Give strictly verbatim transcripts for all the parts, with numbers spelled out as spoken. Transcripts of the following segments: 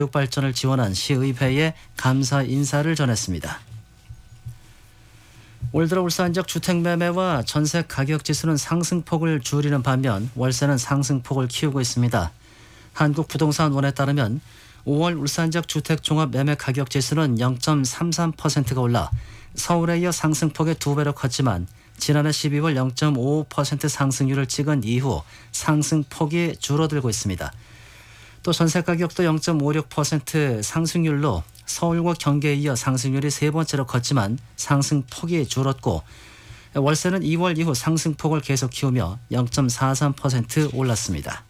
교육 발전을 지원한 시의회에 감사 인사를 전했습니다. 올 들어 울산 지역 주택 매매와 전세 가격 지수는 상승폭을 줄이는 반면 월세는 상승폭을 키우고 있습니다. 한국부동산원에 따르면 오월 울산 지역 주택 종합 매매 가격 지수는 영 점 삼삼 퍼센트가 올라 서울에 이어 상승폭의 두 배로 컸지만 지난해 십이월 영 점 오오 퍼센트 상승률을 찍은 이후 상승폭이 줄어들고 있습니다. 또 전세 가격도 영 점 오육 퍼센트 상승률로 서울과 경기에 이어 상승률이 세 번째로 컸지만 상승폭이 줄었고 월세는 이월 이후 상승폭을 계속 키우며 영 점 사삼 퍼센트 올랐습니다.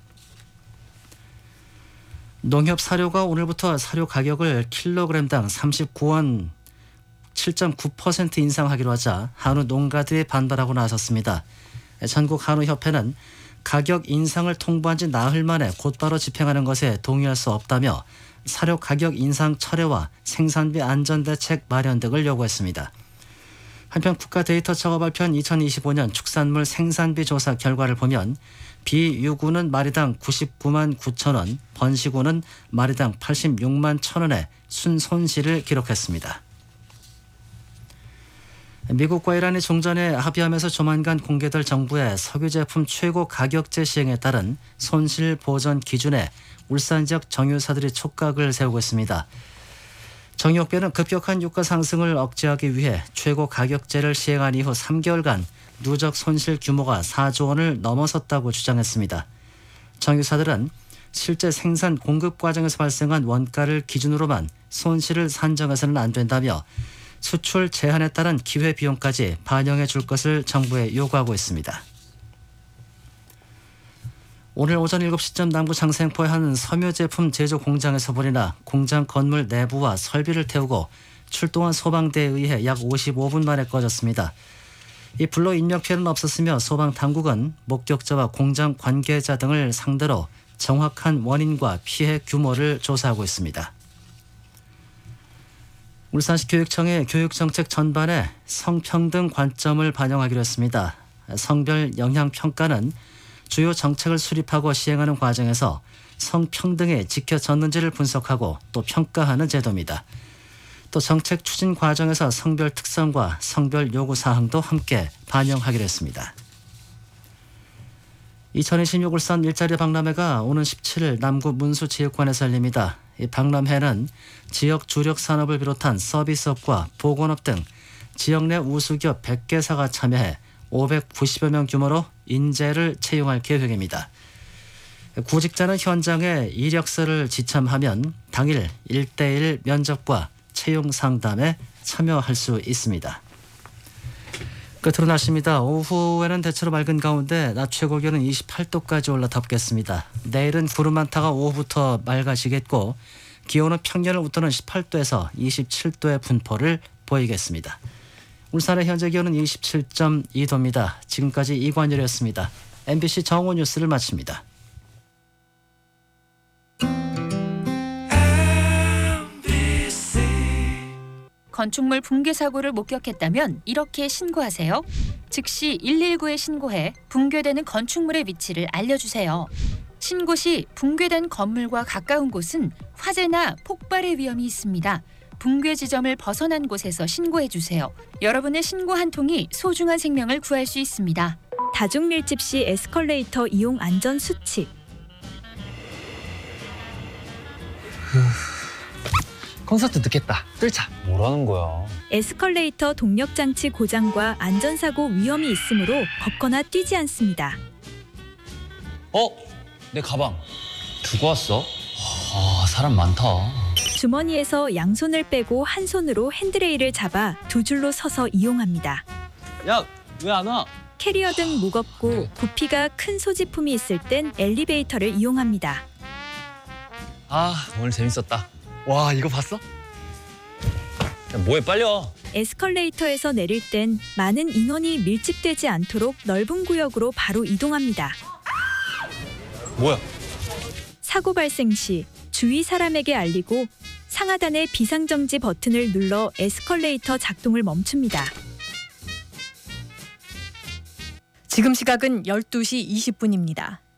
농협 사료가 오늘부터 사료 가격을 킬로그램당 삼십구 원 칠 점 구 퍼센트 인상하기로 하자 한우 농가들이 반발하고 나섰습니다. 전국 한우협회는 가격 인상을 통보한 지 나흘 만에 곧바로 집행하는 것에 동의할 수 없다며 사료 가격 인상 철회와 생산비 안전 대책 마련 등을 요구했습니다. 한편 국가데이터처가 발표한 이천이십오 년 축산물 생산비 조사 결과를 보면 비유구는 마리당 구십구만 구천 원, 번시구는 마리당 팔십육만 천 원의 순손실을 기록했습니다. 미국과 이란이 종전에 합의하면서 조만간 공개될 정부의 석유 제품 최고 가격제 시행에 따른 손실 보전 기준에 울산 지역 정유사들이 촉각을 세우고 있습니다. 정유업계는 급격한 유가 상승을 억제하기 위해 최고 가격제를 시행한 이후 삼 개월간 누적 손실 규모가 사조 원을 넘어섰다고 주장했습니다. 정유사들은 실제 생산 공급 과정에서 발생한 원가를 기준으로만 손실을 산정해서는 안 된다며 수출 제한에 따른 기회비용까지 반영해 줄 것을 정부에 요구하고 있습니다. 오늘 오전 일곱 시쯤 남구 장생포의 한 섬유 제품 제조 공장에서 불이 나 공장 건물 내부와 설비를 태우고 출동한 소방대에 의해 약 오십오 분 만에 꺼졌습니다. 이 불로 인명피해는 없었으며 소방당국은 목격자와 공장 관계자 등을 상대로 정확한 원인과 피해 규모를 조사하고 있습니다. 울산시 교육청의 교육정책 전반에 성평등 관점을 반영하기로 했습니다. 성별 영향평가는 주요 정책을 수립하고 시행하는 과정에서 성평등이 지켜졌는지를 분석하고 또 평가하는 제도입니다. 또 정책 추진 과정에서 성별 특성과 성별 요구사항도 함께 반영하기로 했습니다. 이천이십육 울산 일자리 박람회가 오는 십칠 일 남구 문수체육관에서 열립니다. 이 박람회는 지역 주력 산업을 비롯한 서비스업과 보건업 등 지역 내 우수기업 백 개사가 참여해 오백구십여 명 규모로 인재를 채용할 계획입니다. 구직자는 현장에 이력서를 지참하면 당일 일 대일 면접과 채용 상담에 참여할 수 있습니다. 끝으로 날씨입니다. 오후에는 대체로 맑은 가운데 낮 최고 기온은 이십팔 도까지 올라 덥겠습니다. 내일은 구름 많다가 오후부터 맑아지겠고 기온은 평년을 웃도는 십팔 도에서 이십칠 도의 분포를 보이겠습니다. 울산의 현재 기온은 이십칠 점 이 도입니다. 지금까지 이관열이었습니다. 엠비씨 정오 뉴스를 마칩니다. 건축물 붕괴 사고를 목격했다면 이렇게 신고하세요. 즉시 일일구에 신고해 붕괴되는 건축물의 위치를 알려주세요. 신고 시 붕괴된 건물과 가까운 곳은 화재나 폭발의 위험이 있습니다. 붕괴 지점을 벗어난 곳에서 신고해주세요. 여러분의 신고 한 통이 소중한 생명을 구할 수 있습니다. 다중 밀집 시 에스컬레이터 이용 안전 수칙. 콘서트 늦겠다. 뚫자. 뭐라는 거야? 에스컬레이터 동력 장치 고장과 안전사고 위험이 있으므로 걷거나 뛰지 않습니다. 어? 내 가방 두고 왔어? 아, 사람 많다. 주머니에서 양손을 빼고 한 손으로 핸드레일을 잡아 두 줄로 서서 이용합니다. 야, 왜 안 와? 캐리어 등 무겁고 부피가 큰 소지품이 있을 땐 엘리베이터를 이용합니다. 아, 오늘 재밌었다. 와, 이거 봤어? 야, 뭐해, 빨리 와. 에스컬레이터에서 내릴 땐 많은 인원이 밀집되지 않도록 넓은 구역으로 바로 이동합니다. 뭐야? 사고 발생 시 주위 사람에게 알리고 상하단의 비상정지 버튼을 눌러 에스컬레이터 작동을 멈춥니다. 지금 시각은 열두 시 이십 분입니다.